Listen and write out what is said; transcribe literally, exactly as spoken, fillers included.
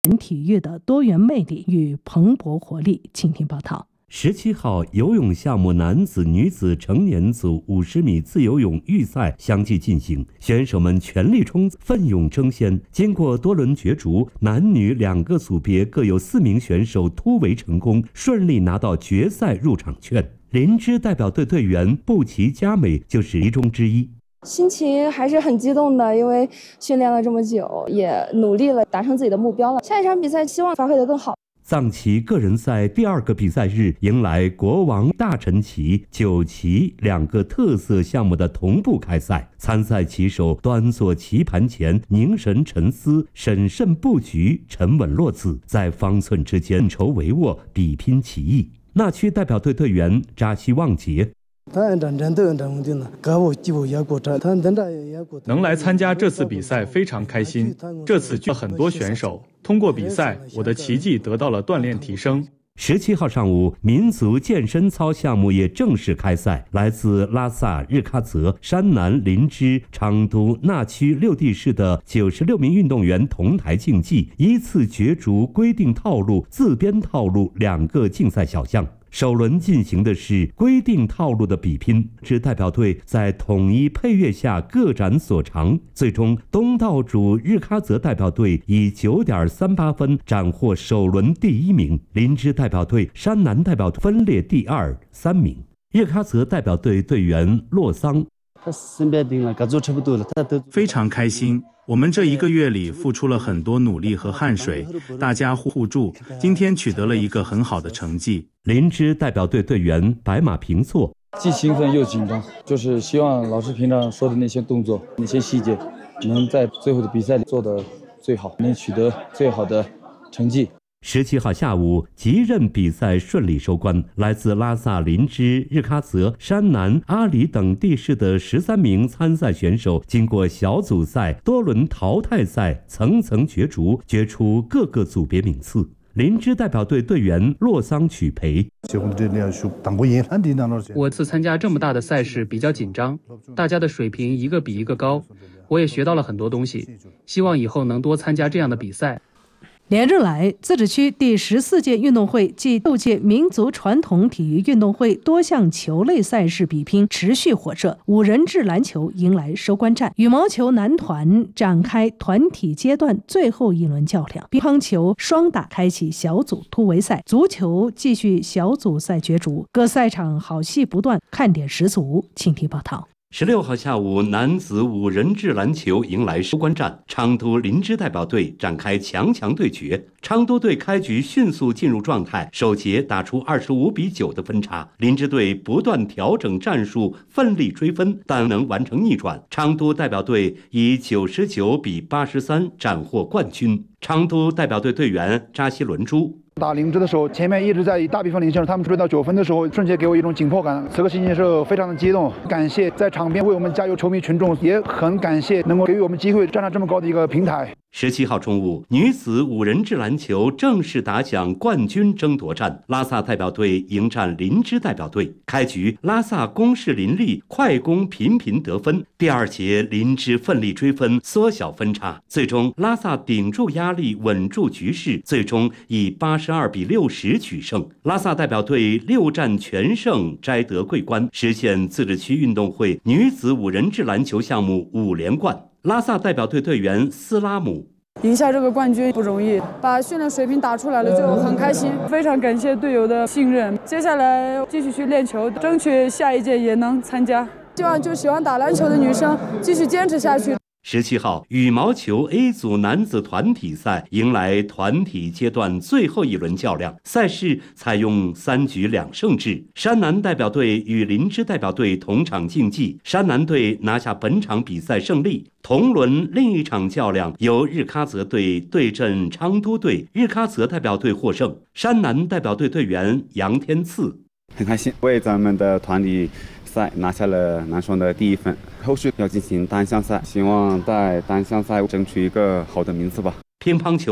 体育的多元魅力与蓬勃活力。请听报道。 十七号游泳项目男子、女子成年组五十米自由泳预赛相继进行，选手们全力冲刺，奋勇争先。经过多轮角逐，男女两个组别各有四名选手突围成功，顺利拿到决赛入场券。林芝代表队队员布奇佳美就是其中之一。 心情还是很激动的，因为训练了这么久，也努力了，达成自己的目标了。下一场比赛希望发挥得更好。 藏旗个人赛第二个比赛日，迎来国王大臣旗、九旗两个特色项目的同步开赛。参赛旗手端坐棋盘前，凝神沉思，审慎布局，沉稳落子，在方寸之间运筹帷幄，比拼棋艺。那区代表队队员扎西旺杰。 能来参加这次比赛非常开心。这次聚了很多选手，通过比赛，我的棋技得到了锻炼提升。 十七号上午，民族健身操项目也正式开赛。来自拉萨、日喀则、山南、林芝、昌都、那曲六地市的九十六名运动员同台竞技，依次角逐规定套路、自编套路两个竞赛小项。首轮进行的是规定套路的比拼，支代表队在统一配乐下各展所长，最终东道主日喀则代表队以 九点三八 分斩获首轮第一名，林芝代表队、山南代表队分列第二、三名。日喀则代表队队员洛桑。 非常开心，我们这一个月里付出了很多努力和汗水，大家互互助，今天取得了一个很好的成绩。 林芝代表队队员白马平措， 既兴奋又紧张，就是希望老师平常说的那些动作、那些细节，能在最后的比赛里做得最好，能取得最好的成绩。 十七号下午，吉任比赛顺利收官。来自拉萨、林芝、日喀则、山南、阿里等地市的十三名参赛选手，经过小组赛、多轮淘汰赛层层角逐，决出各个组别名次。林芝代表队队员洛桑曲培。 我次参加这么大的赛事比较紧张，大家的水平一个比一个高，我也学到了很多东西，希望以后能多参加这样的比赛。 连日来，自治区第十四届运动会暨六届民族传统体育运动会多项球类赛事比拼持续火热，五人制篮球迎来收官战，羽毛球男团展开团体阶段最后一轮较量，乒乓球双打开启小组突围赛，足球继续小组赛角逐，各赛场好戏不断，看点十足。请听报道。 十六号下午，男子五人制篮球迎来收官战，昌都林芝代表队展开强强对决。昌都队开局迅速进入状态，首节打出二十五比九的分差，林芝队不断调整战术，奋力追分，但能完成逆转。昌都代表队以九十九比八十三斩获冠军。昌都代表队队员扎西伦珠。 打林芝的时候，前面一直在以大比分领先，他们追到九分的时候，瞬间给我一种紧迫感，此刻心情是非常的激动。感谢在场边为我们加油球迷群众，也很感谢能够给予我们机会站上这么高的一个平台。 十七号中午，女子五人制篮球正式打响冠军争夺战。拉萨代表队迎战林芝代表队。开局，拉萨攻势凌厉，快攻频频得分。第二节，林芝奋力追分，缩小分差。最终，拉萨顶住压力，稳住局势，最终以八十二比六十取胜。拉萨代表队六战全胜，摘得桂冠，实现自治区运动会女子五人制篮球项目五连冠。拉萨代表队队员斯拉姆。 赢下这个冠军不容易，把训练水平打出来了就很开心，非常感谢队友的信任。接下来继续去练球，争取下一届也能参加。希望就喜欢打篮球的女生继续坚持下去。 十七号，羽毛球 A 组男子团体赛迎来团体阶段最后一轮较量，赛事采用三局两胜制。山南代表队与林芝代表队同场竞技，山南队拿下本场比赛胜利。同轮另一场较量由日喀则队对阵昌都队，日喀则代表队获胜。山南代表队队员杨天赐。 很开心，为咱们的团体赛拿下了男双的第一分，后续要进行单项赛，希望在单项赛争取一个好的名次吧。 乒乓球